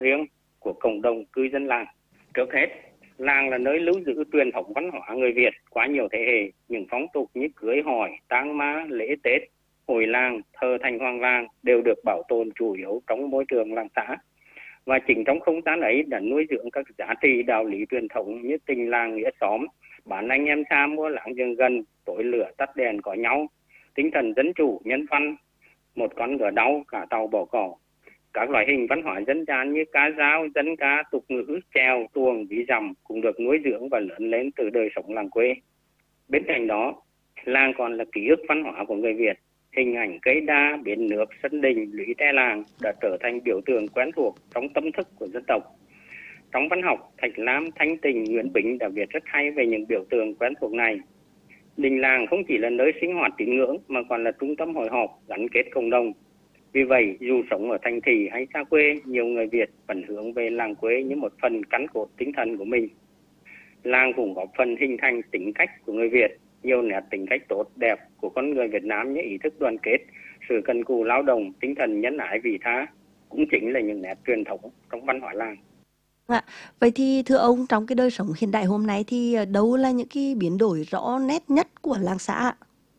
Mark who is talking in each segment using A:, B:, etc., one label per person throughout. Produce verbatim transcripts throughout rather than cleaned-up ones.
A: riêng của cộng đồng cư dân làng. Trước hết, làng là nơi lưu giữ truyền thống văn hóa người Việt qua nhiều thế hệ. Những phong tục như cưới hỏi, tang ma, lễ Tết, hội làng, thờ thành hoàng làng đều được bảo tồn chủ yếu trong môi trường làng xã. Và chính trong không gian ấy đã nuôi dưỡng các giá trị đạo lý truyền thống như tình làng nghĩa xóm, bán anh em xa mua láng giềng gần, tối lửa tắt đèn có nhau, tinh thần dân chủ, nhân văn, một con ngựa đau, cả tàu bỏ cỏ. Các loại hình văn hóa dân gian như ca dao, dân ca, tục ngữ, chèo, tuồng, ví dặm cũng được nuôi dưỡng và lớn lên từ đời sống làng quê. Bên cạnh đó, làng còn là ký ức văn hóa của người Việt. Hình ảnh cây đa, bến nước, sân đình, lũy tre làng đã trở thành biểu tượng quen thuộc trong tâm thức của dân tộc. Trong văn học, Thạch Lam, Thanh Tình, Nguyễn Bính đã viết rất hay về những biểu tượng quen thuộc này. Đình làng không chỉ là nơi sinh hoạt tín ngưỡng mà còn là trung tâm hội họp, gắn kết cộng đồng. Vì vậy, dù sống ở thành thị hay xa quê, nhiều người Việt vẫn hướng về làng quê như một phần cắn cột tinh thần của mình. Làng cũng góp phần hình thành tính cách của người Việt. Nhiều nét tính cách tốt đẹp của con người Việt Nam như ý thức đoàn kết, sự cần cù lao động, tinh thần nhân ái vị tha cũng chính là những nét truyền thống trong văn hóa làng.
B: À, vậy thì thưa ông, trong cái đời sống hiện đại hôm nay thì đâu là những cái biến đổi rõ nét nhất của làng xã?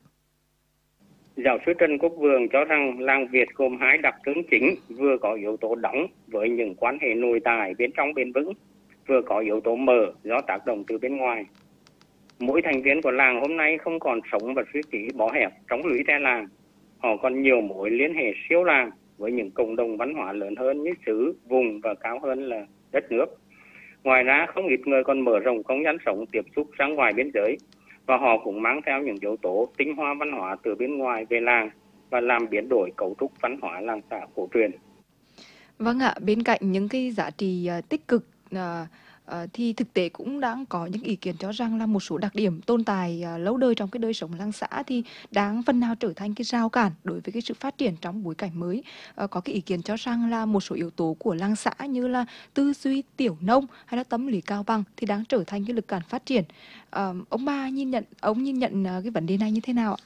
A: Giáo sư Trần Quốc Vượng cho rằng làng Việt gồm hai đặc trưng chính, vừa có yếu tố đóng với những quan hệ nội tại bên trong bền vững, vừa có yếu tố mở do tác động từ bên ngoài. Mỗi thành viên của làng hôm nay không còn sống và suy nghĩ bó hẹp trong lũy tre làng. Họ còn nhiều mối liên hệ siêu làng với những cộng đồng văn hóa lớn hơn như xứ, vùng và cao hơn là đất nước. Ngoài ra, không ít người còn mở rộng không gian sống tiếp xúc ra ngoài biên giới, và họ cũng mang theo những yếu tố tinh hoa văn hóa từ bên ngoài về làng và làm biến đổi cấu trúc văn hóa làng xã cổ truyền.
C: Vâng ạ, bên cạnh những cái giá trị uh, tích cực uh, uh, thì thực tế cũng đang có những ý kiến cho rằng là một số đặc điểm tồn tại uh, lâu đời trong cái đời sống làng xã thì đang phần nào trở thành cái rào cản đối với cái sự phát triển trong bối cảnh mới. Uh, có cái ý kiến cho rằng là một số yếu tố của làng xã như là tư duy tiểu nông hay là tâm lý cao bằng thì đang trở thành cái lực cản phát triển. Uh, ông ba nhìn nhận ông nhìn nhận uh, cái vấn đề này như thế nào ạ?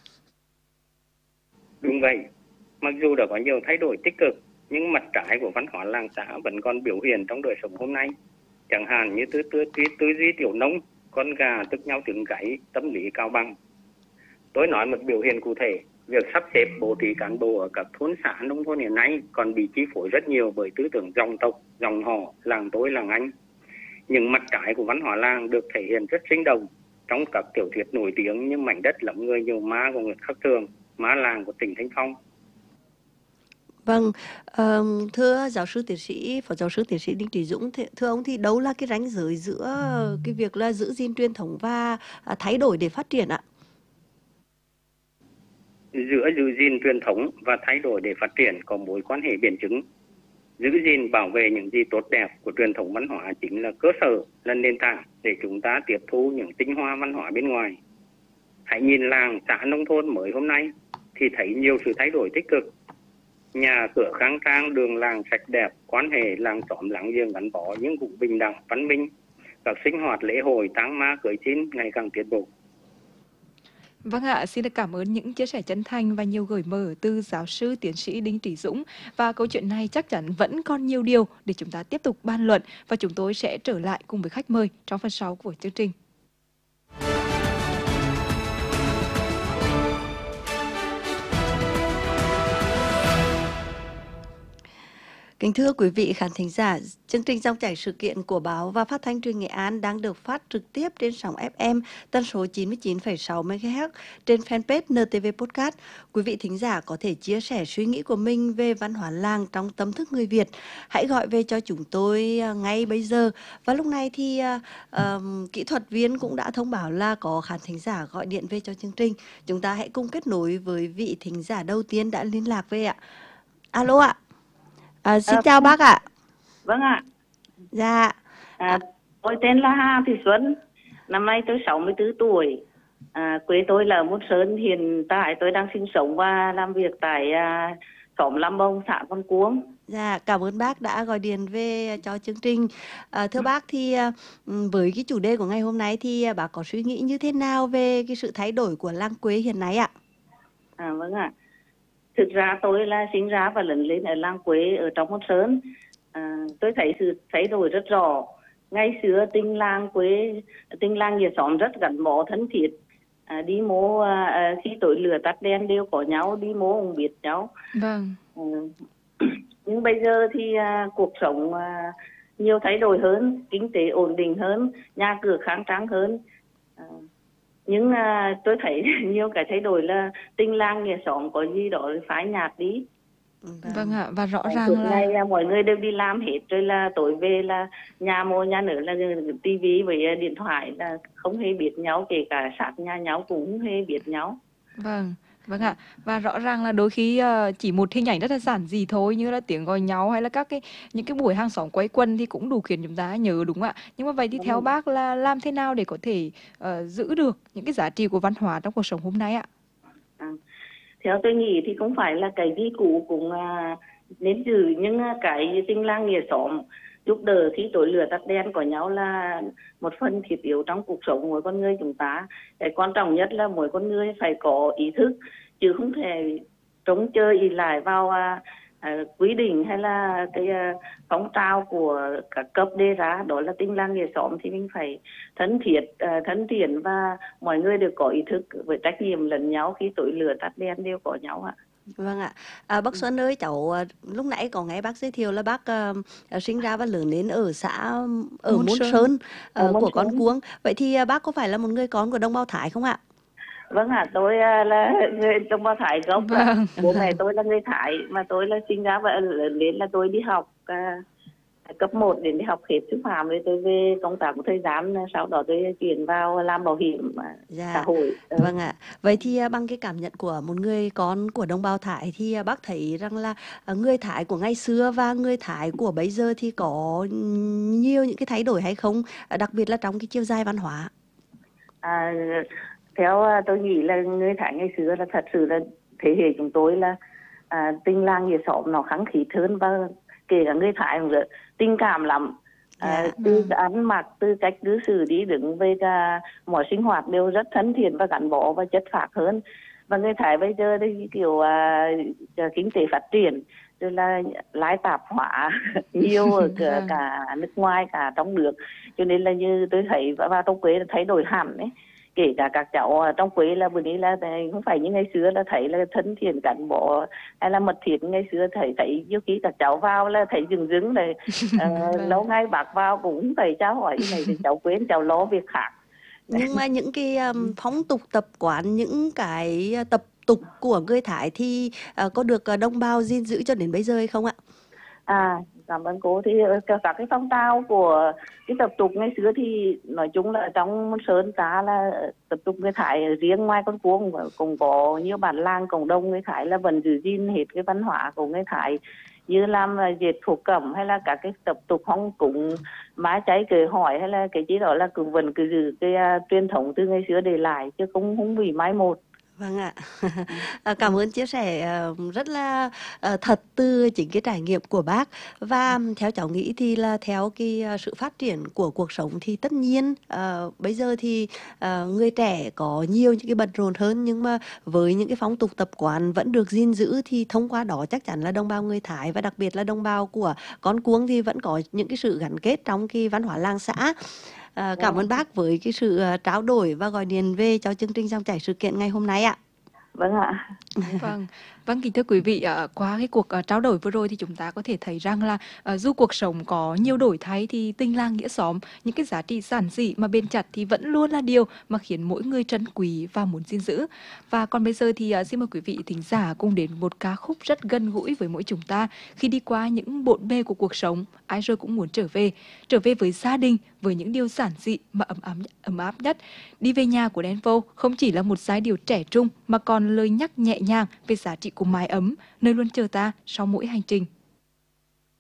A: Đúng vậy, mặc dù đã có nhiều thay đổi tích cực, nhưng mặt trái của văn hóa làng xã vẫn còn biểu hiện trong đời sống hôm nay. Chẳng hạn như tư tư tư, tư duy tiểu nông, con gà tức nhau tiếng gáy, tâm lý cao bằng. Tôi nói một biểu hiện cụ thể, việc sắp xếp bố trí cán bộ ở các thôn xã nông thôn hiện nay còn bị chi phối rất nhiều bởi tư tưởng dòng tộc, dòng họ, làng tôi, làng anh. Những mặt trái của văn hóa làng được thể hiện rất sinh động trong các tiểu thuyết nổi tiếng như Mảnh đất lẫm người nhiều ma của Nguyễn Khắc Thường, Má làng của tỉnh Thanh Phong.
B: Vâng, uh, thưa giáo sư tiến sĩ, phó giáo sư tiến sĩ Đinh Trí Dũng, th- thưa ông thì đâu là cái ranh giới giữa cái việc là giữ gìn truyền thống và uh, thay đổi để phát triển ạ?
A: Giữa giữ gìn truyền thống và thay đổi để phát triển có mối quan hệ biện chứng. Giữ gìn bảo vệ những gì tốt đẹp của truyền thống văn hóa chính là cơ sở, là nền tảng để chúng ta tiếp thu những tinh hoa văn hóa bên ngoài. Hãy nhìn làng xã nông thôn mới hôm nay thì thấy nhiều sự thay đổi tích cực. Nhà cửa khang trang, đường làng sạch đẹp, quan hệ làng xóm láng giềng gắn bó nhưng cũng bình đẳng, văn minh. Các sinh hoạt lễ hội, tang ma, cưới xin ngày càng tiến bộ.
C: Vâng ạ, xin được cảm ơn những chia sẻ chân thành và nhiều gợi mở từ giáo sư tiến sĩ Đinh Trí Dũng. Và câu chuyện này chắc chắn vẫn còn nhiều điều để chúng ta tiếp tục bàn luận và chúng tôi sẽ trở lại cùng với khách mời trong phần sau của chương trình.
B: Kính thưa quý vị khán thính giả, chương trình dòng chảy sự kiện của báo và phát thanh truyền Nghệ An đang được phát trực tiếp trên sóng ép em tần số chín mươi chín phẩy sáu mê ga héc trên fanpage en tê vê Podcast. Quý vị thính giả có thể chia sẻ suy nghĩ của mình về văn hóa làng trong tâm thức người Việt. Hãy gọi về cho chúng tôi ngay bây giờ. Và lúc này thì uh, um, kỹ thuật viên cũng đã thông báo là có khán thính giả gọi điện về cho chương trình. Chúng ta hãy cùng kết nối với vị thính giả đầu tiên đã liên lạc về ạ. Alo ạ. À, xin à, chào bác ạ.
D: Vâng ạ.
B: Dạ.
D: À, tôi tên là Hà Thị Xuân. Năm nay tôi sáu mươi tư tuổi. À, quê tôi là Môn Sơn. Hiện tại tôi đang sinh sống và làm việc tại à, xóm Lam Bông, xã Con Cuông.
B: Dạ, cảm ơn bác đã gọi điện về cho chương trình. À, thưa bác thì à, với cái chủ đề của ngày hôm nay thì bác có suy nghĩ như thế nào về cái sự thay đổi của làng quê hiện nay ạ?
D: À, vâng ạ. Thực ra tôi là sinh ra và lớn lên ở làng quê ở trong Môn Sơn. À, tôi thấy sự thay đổi rất rõ. Ngày xưa tình làng quê, tình làng nghĩa xóm rất gắn bó thân thiết. À, đi mô à, à, khi tối lửa tắt đèn đều có nhau, đi mô cũng biết nhau.
C: Vâng.
D: À, nhưng bây giờ thì à, cuộc sống à, nhiều thay đổi hơn, kinh tế ổn định hơn, nhà cửa khang trang hơn. À, nhưng à, tôi thấy nhiều cái thay đổi là tình làng nghĩa xóm có gì đó phai nhạt đi.
C: Vâng ạ, và rõ
D: À,
C: ràng
D: suốt
C: là
D: ngày à, mọi người đều đi làm hết, rồi là tối về là nhà một nhà nữa là tivi với à, điện thoại, là không hề biết nhau, kể cả sát nhà nhau cũng không hề biết nhau.
C: vâng, vâng ạ. Và rõ ràng là đôi khi ờ, chỉ một hình ảnh rất là giản dị thôi, như là tiếng gọi nhau hay là các cái những cái buổi hàng xóm quây quần thì cũng đủ khiến chúng ta nhớ, đúng không ạ? Nhưng mà vậy thì theo bác là làm thế nào để có thể ờ, giữ được những cái giá trị của văn hóa trong cuộc sống hôm nay ạ?
D: À, theo tôi nghĩ thì không phải là cái gì cũ cũng à, nên giữ, nhưng à, cái tình làng nghĩa xóm giúp đỡ khi tối lửa tắt đèn của nhau là một phần thiết yếu trong cuộc sống mỗi con người chúng ta. Cái quan trọng nhất là mỗi con người phải có ý thức, chứ không thể trông chơi ý lại vào à, à, quy định hay là cái à, phong trào của các cấp đề ra, đó là tình làng nghĩa xóm, thì mình phải thân thiết, à, thân thiện và mọi người đều có ý thức với trách nhiệm lẫn nhau khi tối lửa tắt đèn đều có nhau ạ.
B: Vâng ạ. À, bác Xuân ơi, cháu à, lúc nãy có nghe bác giới thiệu là bác à, à, sinh ra và lớn lên ở xã ở
C: Môn
B: Môn
C: Sơn.
B: Sơn à,
D: Ở Môn
B: của con
D: Sơn.
B: Cuông. Vậy thì à, bác có phải là một người con của đồng bào Thái không ạ?
D: Vâng ạ, tôi à, là người đồng bào Thái gốc.
C: Vâng.
D: Bố mẹ tôi là người Thái, mà tôi là sinh ra và lớn lên là tôi đi học à, cấp một đến đi học hết sư phạm, rồi tôi về công tác một thời gian, sau đó tôi chuyển vào làm bảo hiểm à,
B: Dạ.
D: xã hội. Ừ.
B: Vâng ạ. Vậy thì à, bằng cái cảm nhận của một người con của đồng bào Thái thì à, bác thấy rằng là à, người Thái của ngày xưa và người Thái của bây giờ thì có nhiều những cái thay đổi hay không? À, đặc biệt là trong cái chiều dài văn hóa.
D: À, theo à, tôi nghĩ là người Thái ngày xưa là thật sự là thế hệ chúng tôi là à, tình làng nghĩa xóm nó khăng khít hơn, và kể cả người Thái cũng rất tình cảm lắm. À,
B: Dạ.
D: từ cái ăn mặc, từ cách cư xử đi đứng, về cả mọi sinh hoạt đều rất thân thiện và gắn bó và chất phác hơn. Và người Thái bây giờ thì kiểu à, kinh tế phát triển, rồi là lái tạp hóa nhiều ở cả, cả nước ngoài cả trong nước, cho nên là như tôi thấy và, và trong quê là thay đổi hẳn đấy. Kể cả các cháu ở trong quê là bữa nay là không phải như ngày xưa là thấy là thân thiện gắn bó hay là mật thiết. Ngày xưa thấy thấy nhiều khi các cháu vào là thấy dừng dừng này uh, lâu ngày bác vào cũng không phải cháu hỏi này thì cháu quên, cháu lo việc khác.
B: Nhưng mà những cái um, phong tục tập quán, những cái tập tục của người Thái thì uh, có được uh, đồng bào gìn giữ cho đến bây giờ hay không ạ?
D: À, cảm ơn cô. Thì các cái phong trào của cái tập tục ngày xưa thì nói chung là trong Môn Sơn ta là tập tục người Thái riêng ngoài con Cuông cũng có nhiều bản làng cộng đồng người Thái là vẫn giữ gìn hết cái văn hóa của người Thái, như làm dệt thổ cẩm hay là các cái tập tục phong cúng mái cháy cười hỏi hay là cái gì đó là cũng vẫn cứ giữ cái uh, truyền thống từ ngày xưa để lại, chứ không không bị mai một.
B: Vâng ạ. Cảm ơn chia sẻ rất là thật từ chính cái trải nghiệm của bác. Và theo cháu nghĩ thì là theo cái sự phát triển của cuộc sống thì tất nhiên uh, bây giờ thì uh, người trẻ có nhiều những cái bận rộn hơn, nhưng mà với những cái phong tục tập quán vẫn được gìn giữ thì thông qua đó chắc chắn là đồng bào người Thái và đặc biệt là đồng bào của con Cuông thì vẫn có những cái sự gắn kết trong cái văn hóa làng xã. À, cảm ơn bác với cái sự uh, trao đổi và gọi điện về cho chương trình Dòng chảy sự kiện ngày hôm nay ạ.
D: Vâng ạ.
C: Vâng, vâng kính thưa quý vị, uh, qua cái cuộc uh, trao đổi vừa rồi thì chúng ta có thể thấy rằng là uh, dù cuộc sống có nhiều đổi thay thì tình làng nghĩa xóm, những cái giá trị giản dị mà bền chặt thì vẫn luôn là điều mà khiến mỗi người trân quý và muốn gìn giữ. Và còn bây giờ thì uh, xin mời quý vị thính giả cùng đến một ca khúc rất gần gũi với mỗi chúng ta. Khi đi qua những bộn bề của cuộc sống, ai rồi cũng muốn trở về, trở về với gia đình, với những điều giản dị mà ấm áp ấm áp nhất. Đi về nhà của Đen Vâu không chỉ là một giai điệu trẻ trung mà còn lời nhắc nhẹ nhàng về giá trị của mái ấm, nơi luôn chờ ta sau mỗi hành trình.